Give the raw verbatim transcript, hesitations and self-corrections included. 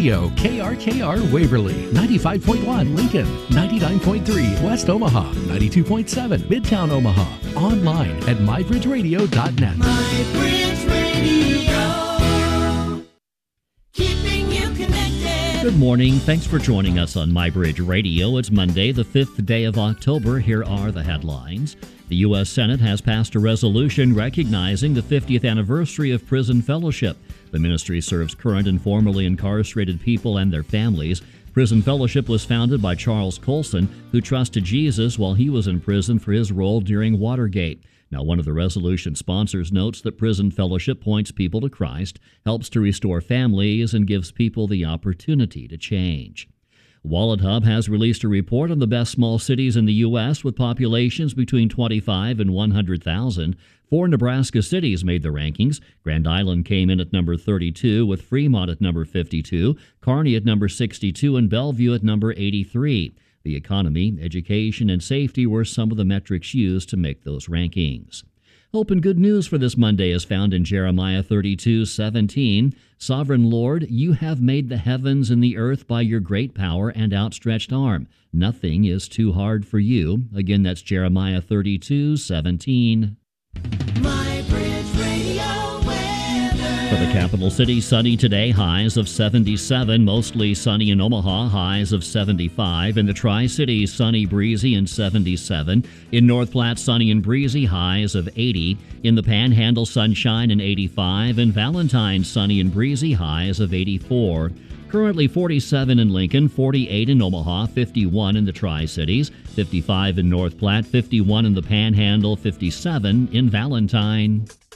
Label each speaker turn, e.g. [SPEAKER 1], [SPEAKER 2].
[SPEAKER 1] Radio, K R K R Waverly, ninety-five point one Lincoln, ninety-nine point three West Omaha, ninety-two point seven Midtown Omaha. Online at my bridge radio dot net.
[SPEAKER 2] MyBridge Radio, keeping you connected.
[SPEAKER 3] Good morning. Thanks for joining us on MyBridge Radio. It's Monday, the fifth day of October. Here are the headlines. The U S Senate has passed a resolution recognizing the fiftieth anniversary of Prison Fellowship. The ministry serves current and formerly incarcerated people and their families. Prison Fellowship was founded by Charles Colson, who trusted Jesus while he was in prison for his role during Watergate. Now, one of the resolution sponsors notes that Prison Fellowship points people to Christ, helps to restore families, and gives people the opportunity to change. WalletHub has released a report on the best small cities in the U S with populations between twenty-five and one hundred thousand. Four Nebraska cities made the rankings. Grand Island came in at number thirty-two, with Fremont at number fifty-two, Kearney at number sixty-two, and Bellevue at number eighty-three. The economy, education, and safety were some of the metrics used to make those rankings. Hope and good news for this Monday is found in Jeremiah thirty-two seventeen. Sovereign Lord, you have made the heavens and the earth by your great power and outstretched arm. Nothing is too hard for you. Again, that's Jeremiah thirty-two seventeen.
[SPEAKER 2] MyBridge Radio weather.
[SPEAKER 3] For the capital city, sunny today, highs of seventy-seven, mostly sunny in Omaha, highs of seventy-five. In the Tri-Cities, sunny, breezy, and seventy-seven. In North Platte, sunny and breezy, highs of eighty. In the Panhandle, sunshine and eighty-five. In Valentine, sunny and breezy, highs of eighty-four. Currently forty-seven in Lincoln, forty-eight in Omaha, fifty-one in the Tri-Cities, fifty-five in North Platte, fifty-one in the Panhandle, fifty-seven in Valentine.